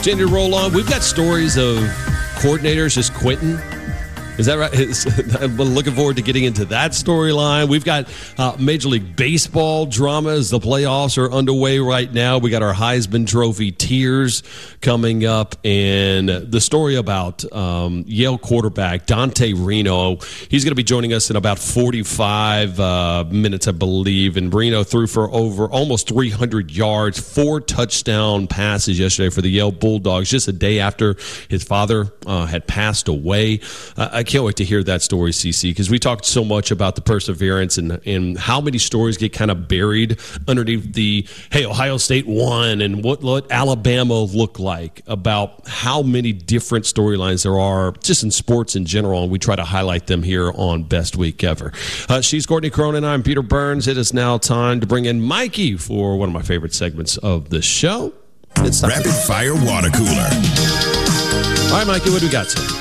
Continue to roll on. We've got stories of coordinators just quitting. Is that right? I'm looking forward to getting into that storyline. We've got Major League Baseball drama as the playoffs are underway right now. We got our Heisman Trophy tiers coming up, and the story about Yale quarterback Dante Reno. He's going to be joining us in about 45 minutes, I believe. And Reno threw for over almost 300 yards, 4 touchdown passes yesterday for the Yale Bulldogs, just a day after his father had passed away. I can't wait to hear that story, CC, because we talked so much about the perseverance and how many stories get kind of buried underneath the, hey, Ohio State won, and what Alabama looked like, about how many different storylines there are just in sports in general, and we try to highlight them here on Best Week Ever. She's Courtney Cronin. I'm Peter Burns. It is now time to bring in Mikey for one of my favorite segments of the show. It's Rapid Fire Water Cooler. All right, Mikey, what do we got today?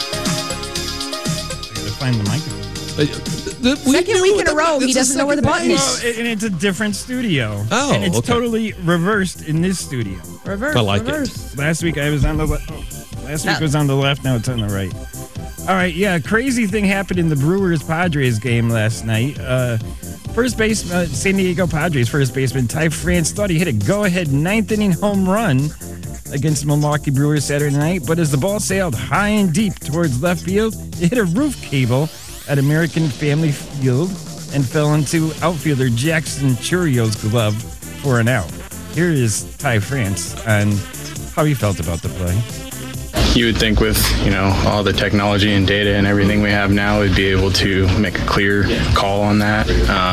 Find the microphone. Second week in a row, he doesn't know where the button is. Well, and it's a different studio. Oh, and it's okay. totally reversed in this studio. Reverse. I like reverse. it. Last week I was on the last week was on the left. Now it's on the right. All right, yeah. Crazy thing happened in the Brewers-Padres game last night. First base, San Diego Padres first baseman Ty France thought he hit a go-ahead ninth-inning home run against the Milwaukee Brewers Saturday night, but as the ball sailed high and deep towards left field, it hit a roof cable at American Family Field and fell into outfielder Jackson Churio's glove for an out. Here is Ty France on how he felt about the play. You would think with, all the technology and data and everything we have now, we'd be able to make a clear call on that.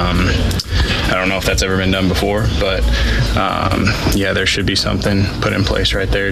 I don't know if that's ever been done before, but there should be something put in place right there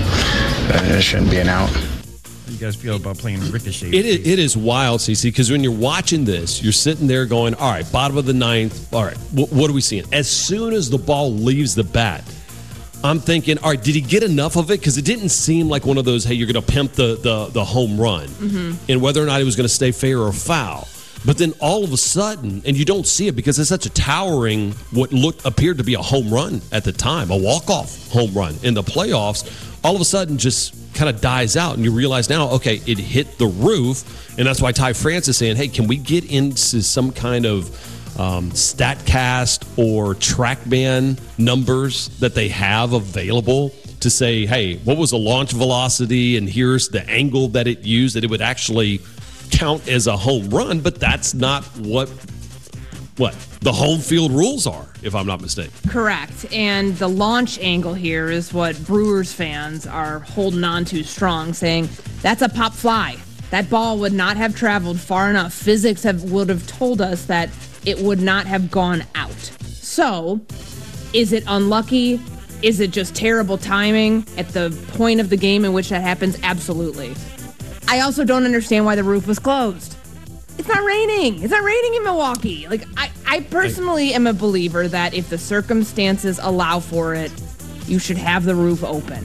it shouldn't be an out. How do you guys feel about playing ricochet? It is wild, CC, because when you're watching this, you're sitting there going, all right, bottom of the ninth, all right, what are we seeing? As soon as the ball leaves the bat, I'm thinking, all right, did he get enough of it? Because it didn't seem like one of those, hey, you're going to pimp the home run, and whether or not it was going to stay fair or foul. But then all of a sudden, and you don't see it because it's such a towering, what appeared to be a home run at the time, a walk-off home run in the playoffs, all of a sudden just kind of dies out, and you realize now, okay, it hit the roof, and that's why Ty France is saying, hey, can we get into some kind of StatCast or TrackMan numbers that they have available to say, hey, what was the launch velocity, and here's the angle that it used, that it would actually count as a home run, but that's not what the home field rules are, if I'm not mistaken. Correct. And the launch angle here is what Brewers fans are holding on to strong, saying that's a pop fly. That ball would not have traveled far enough. Physics would have told us that it would not have gone out. So, is it unlucky? Is it just terrible timing at the point of the game in which that happens? Absolutely. I also don't understand why the roof was closed. It's not raining. It's not raining in Milwaukee. Like, I personally am a believer that if the circumstances allow for it, you should have the roof open.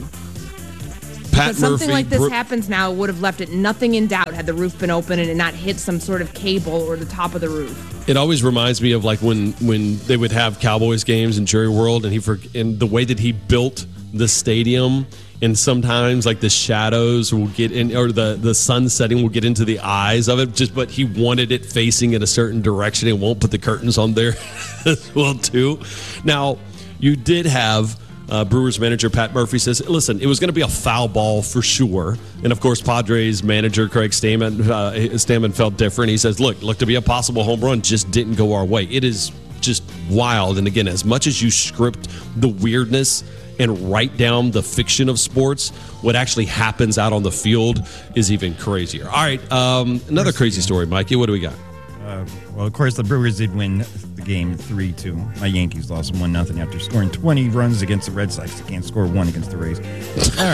Because something like this happens now, it would have left it nothing in doubt had the roof been open and it not hit some sort of cable or the top of the roof. It always reminds me of like when they would have Cowboys games in Jerry World, and the way that he built the stadium, and sometimes like the shadows will get in, or the sun setting will get into the eyes of it, but he wanted it facing in a certain direction and won't put the curtains on there as well too. Now, you did have Brewers manager Pat Murphy says, listen, it was going to be a foul ball for sure. And, of course, Padres manager Craig Stammen felt different. He says, look to be a possible home run, just didn't go our way. It is just wild. And, again, as much as you script the weirdness and write down the fiction of sports, what actually happens out on the field is even crazier. All right, another crazy story, Mikey. What do we got? Well, of course, the Brewers did win the game 3-2. My Yankees lost 1-0 after scoring 20 runs against the Red Sox. They can't score one against the Rays. All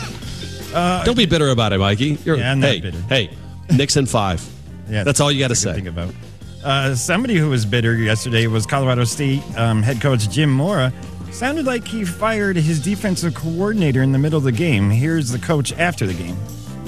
right. Don't be bitter about it, Mikey. I'm not bitter. Hey, Nixon 5. Yeah, that's all you got to say. Think about. Somebody who was bitter yesterday was Colorado State head coach Jim Mora. Sounded like he fired his defensive coordinator in the middle of the game. Here's the coach after the game.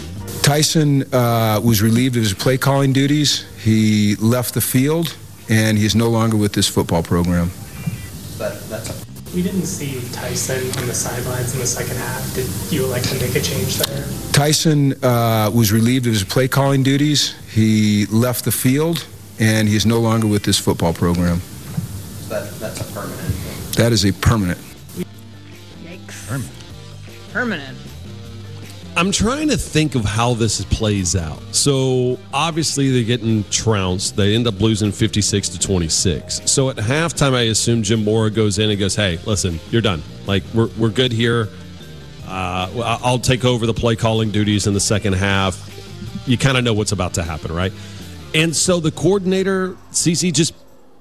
Tyson was relieved of his play calling duties. He left the field, and he is no longer with this football program. We didn't see Tyson on the sidelines in the second half. Did you elect to make a change there? Tyson was relieved of his play calling duties. He left the field, and he is no longer with this football program. So that's a permanent. That is a permanent. Yikes. Permanent. I'm trying to think of how this plays out. So obviously they're getting trounced. They end up losing 56-26. So at halftime, I assume Jim Mora goes in and goes, "Hey, listen, you're done. Like we're good here. I'll take over the play calling duties in the second half." You kind of know what's about to happen, right? And so the coordinator, CC, just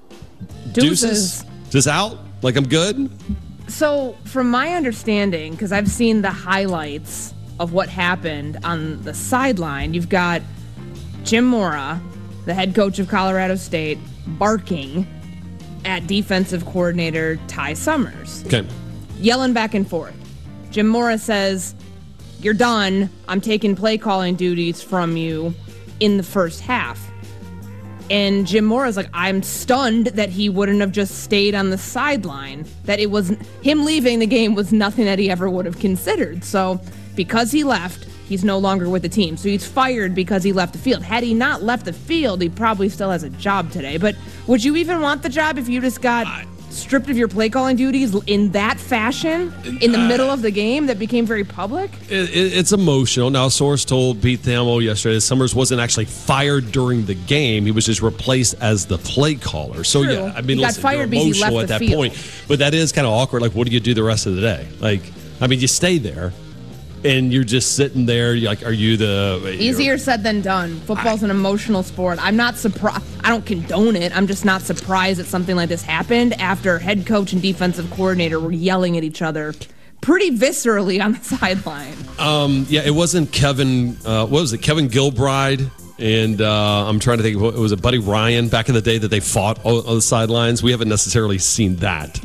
deuces out. Like, I'm good. So from my understanding, because I've seen the highlights of what happened on the sideline, you've got Jim Mora, the head coach of Colorado State, barking at defensive coordinator Ty Summers. Okay. Yelling back and forth. Jim Mora says, "You're done. I'm taking play calling duties from you in the first half." And Jim Mora's like, I'm stunned that he wouldn't have just stayed on the sideline, that it was him leaving the game was nothing that he ever would have considered. So because he left, he's no longer with the team. So he's fired because he left the field. Had he not left the field, he probably still has a job today. But would you even want the job if you just got stripped of your play calling duties in that fashion in the middle of the game that became very public? It's emotional. Now, a source told Pete Thamel yesterday that Summers wasn't actually fired during the game. He was just replaced as the play caller. So, True. yeah, I mean, he got listen, fired you're because he emotional left at the that field. point. But that is kind of awkward. Like, what do you do the rest of the day? Like, I mean, you stay there. And you're just sitting there. You're like, are you the... Easier said than done. Football's an emotional sport. I'm not surprised. I don't condone it. I'm just not surprised that something like this happened after head coach and defensive coordinator were yelling at each other pretty viscerally on the sideline. Yeah, it wasn't Kevin... what was it? Kevin Gilbride and I'm trying to think, was it Buddy Ryan back in the day that they fought on the sidelines? We haven't necessarily seen that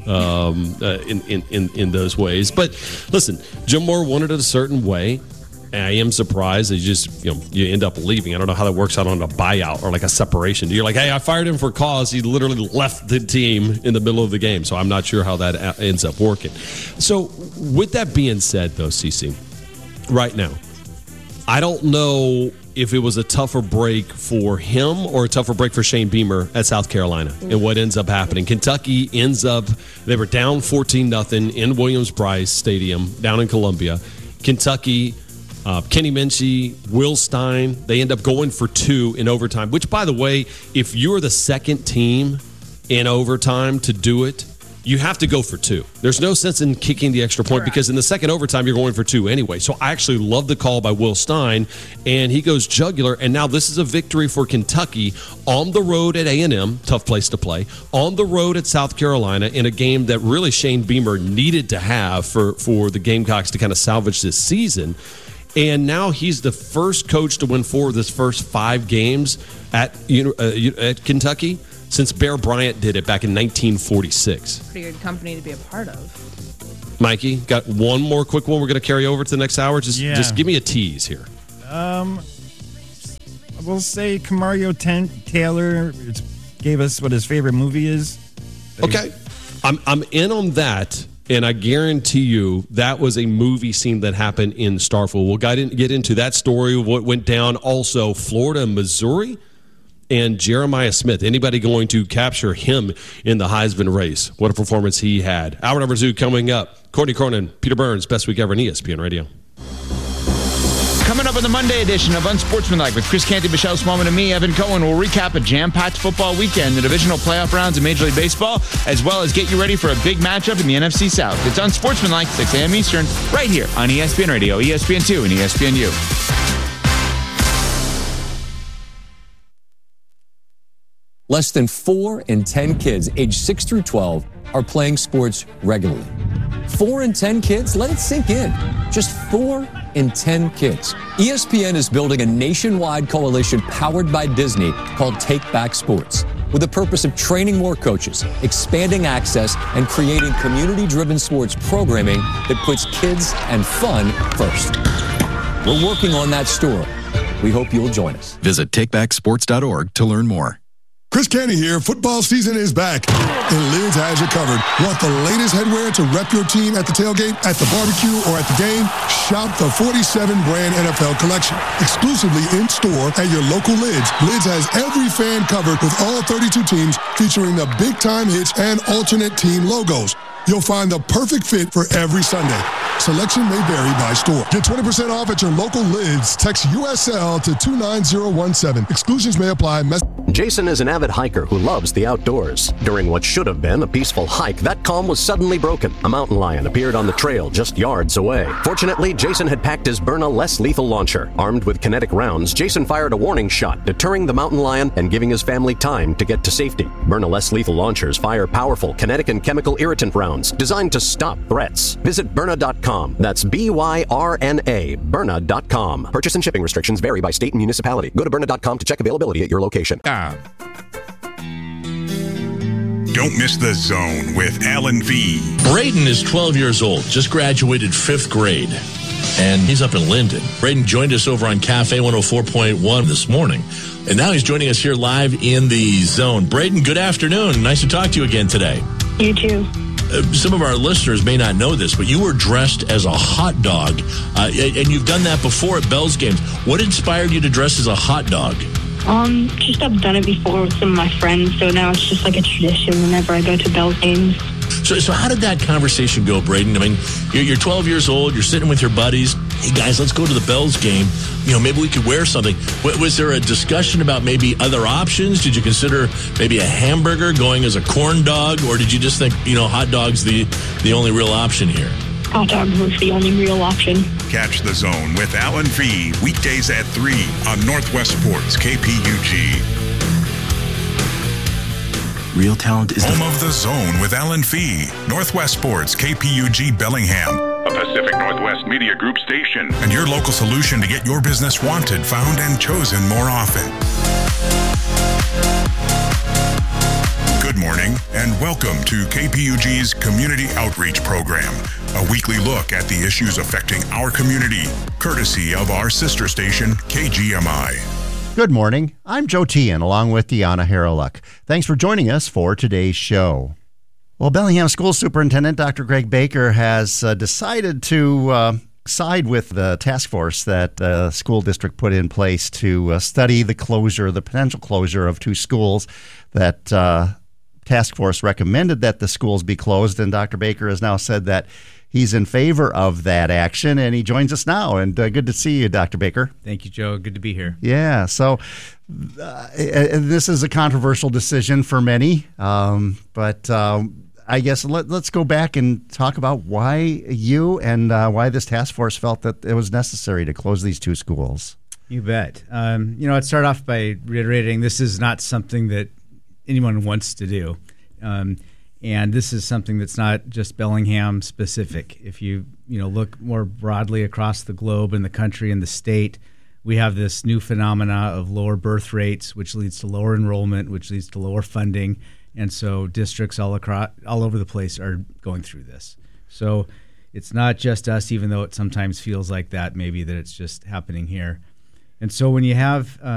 in those ways. But listen, Jim Mora wanted it a certain way. And I am surprised that you end up leaving. I don't know how that works out on a buyout or like a separation. You're like, hey, I fired him for cause. He literally left the team in the middle of the game. So I'm not sure how that ends up working. So with that being said, though, CC, right now, I don't know if it was a tougher break for him or a tougher break for Shane Beamer at South Carolina and what ends up happening. Kentucky ends up, they were down 14-0 in Williams-Brice Stadium down in Columbia. Kentucky, Kenny Minchie, Will Stein, they end up going for 2 in overtime, which, by the way, if you're the second team in overtime to do it, you have to go for 2. There's no sense in kicking the extra point because in the second overtime, you're going for 2 anyway. So I actually love the call by Will Stein, and he goes jugular. And now this is a victory for Kentucky on the road at A&M, tough place to play, on the road at South Carolina in a game that really Shane Beamer needed to have for the Gamecocks to kind of salvage this season. And now he's the first coach to win 4 of his first 5 games at Kentucky since Bear Bryant did it back in 1946. Pretty good company to be a part of. Mikey, got one more quick one we're going to carry over to the next hour? Just give me a tease here. We'll say Camario Taylor gave us what his favorite movie is. Okay. I'm in on that, and I guarantee you that was a movie scene that happened in Starkville. We'll get into that story, what went down. Also, Florida and Missouri. And Jeremiah Smith, anybody going to capture him in the Heisman race? What a performance he had. Hour number 2 coming up. Courtney Cronin, Peter Burns, Best Week Ever on ESPN Radio. Coming up on the Monday edition of Unsportsmanlike with Chris Canty, Michelle Smallman, and me, Evan Cohen, we'll recap a jam-packed football weekend, the divisional playoff rounds in Major League Baseball, as well as get you ready for a big matchup in the NFC South. It's Unsportsmanlike, 6 a.m. Eastern, right here on ESPN Radio, ESPN2, and ESPNU. Less than 4 in 10 kids aged 6 through 12 are playing sports regularly. 4 in 10 kids? Let it sink in. Just 4 in 10 kids. ESPN is building a nationwide coalition powered by Disney called Take Back Sports, with the purpose of training more coaches, expanding access, and creating community-driven sports programming that puts kids and fun first. We're working on that story. We hope you'll join us. Visit takebacksports.org to learn more. Chris Canty here. Football season is back, and Lids has you covered. Want the latest headwear to rep your team at the tailgate, at the barbecue, or at the game? Shop the 47 brand NFL collection, exclusively in store at your local Lids. Lids has every fan covered with all 32 teams, featuring the big-time hits and alternate team logos. You'll find the perfect fit for every Sunday. Selection may vary by store. Get 20% off at your local Lids. Text USL to 29017. Exclusions may apply. Jason is an avid hiker who loves the outdoors. During what should have been a peaceful hike, that calm was suddenly broken. A mountain lion appeared on the trail just yards away. Fortunately, Jason had packed his Byrna less lethal launcher. Armed with kinetic rounds, Jason fired a warning shot, deterring the mountain lion and giving his family time to get to safety. Byrna less lethal launchers fire powerful kinetic and chemical irritant rounds designed to stop threats. Visit Byrna.com. That's BYRNA, Byrna.com. Purchase and shipping restrictions vary by state and municipality. Go to Byrna.com to check availability at your location. Don't miss The Zone with Alan V. Braden is 12 years old, just graduated 5th grade, and he's up in Linden. Braden joined us over on Cafe 104.1 this morning, and now he's joining us here live in The Zone. Braden, good afternoon. Nice to talk to you again today. You too. Some of our listeners may not know this, but you were dressed as a hot dog, and you've done that before at Bell's games. What inspired you to dress as a hot dog? Just I've done it before with some of my friends, so now it's just like a tradition whenever I go to Bell's games. So how did that conversation go, Braden? I mean, you're 12 years old, you're sitting with your buddies. Hey, guys, let's go to the Bells game. Maybe we could wear something. Was there a discussion about maybe other options? Did you consider maybe a hamburger going as a corn dog? Or did you just think, hot dog's the only real option here? Hot dog was the only real option. Catch The Zone with Alan V. weekdays at 3 on Northwest Sports KPUG. Real talent is home of The Zone with Alan V. Northwest Sports KPUG Bellingham, a Pacific Northwest Media Group station, and your local solution to get your business wanted, found, and chosen more often. Good morning and welcome to KPUG's Community Outreach Program, a weekly look at the issues affecting our community, courtesy of our sister station, KGMI. Good morning. I'm Joe Tian, along with Deanna Harreluk. Thanks for joining us for today's show. Well, Bellingham School Superintendent Dr. Greg Baker has decided to side with the task force that the school district put in place to study the potential closure of 2 schools. That task force recommended that the schools be closed, and Dr. Baker has now said that he's in favor of that action, and he joins us now. And good to see you, Dr. Baker. Thank you, Joe. Good to be here. Yeah, so this is a controversial decision for many, but I guess let's go back and talk about why you and why this task force felt that it was necessary to close these 2 schools. You bet. I'd start off by reiterating this is not something that anyone wants to do. And this is something that's not just Bellingham specific. If you look more broadly across the globe and the country and the state, we have this new phenomena of lower birth rates, which leads to lower enrollment, which leads to lower funding. And so districts all over the place are going through this. So it's not just us, even though it sometimes feels like that, maybe that it's just happening here. And so when you have